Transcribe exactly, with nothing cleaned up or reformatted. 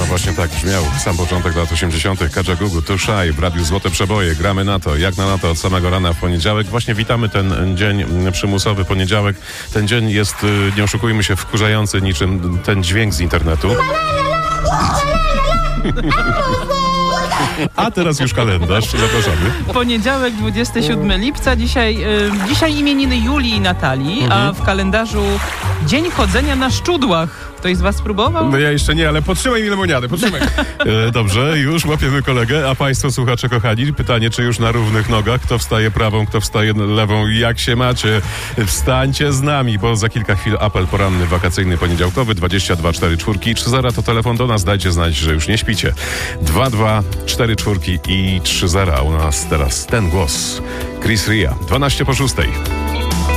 właśnie tak brzmiał sam początek lat osiemdziesiątych. Kajagoogoo, Too Shy w Radiu Złote Przeboje. Gramy na to, jak na na to od samego rana w poniedziałek. Właśnie witamy ten dzień przymusowy, poniedziałek. Ten dzień jest, nie oszukujmy się, wkurzający niczym ten dźwięk z internetu. A teraz już kalendarz, zapraszamy. Poniedziałek, dwudziestego siódmego lipca. Dzisiaj, y, dzisiaj imieniny Julii i Natalii, mhm. a w kalendarzu Dzień chodzenia na szczudłach. Ktoś z was spróbował? No ja jeszcze nie, ale podtrzymaj mi lemoniadę, podtrzymaj. e, dobrze, już łapiemy kolegę. A państwo, słuchacze kochani, pytanie, czy już na równych nogach? Kto wstaje prawą, kto wstaje lewą? Jak się macie? Wstańcie z nami, bo za kilka chwil apel poranny, wakacyjny, poniedziałkowy. dwadzieścia dwa cztery cztery trzy zero to telefon do nas. Dajcie znać, że już nie śpicie. dwa dwa cztery cztery i trzy zero. U nas teraz ten głos. Chris Ria. dwanaście po szóstej.